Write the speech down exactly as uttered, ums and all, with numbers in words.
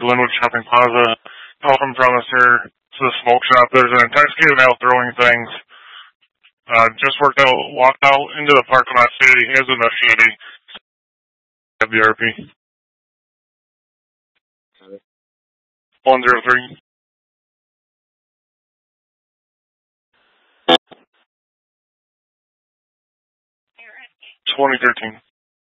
Glenwood Shopping Plaza. Welcome from us here to the smoke shop. There's an intoxicated male throwing things. Uh, just worked out, walked out into the parking lot. City has enough shady. Have the R P. One zero three. twenty thirteen.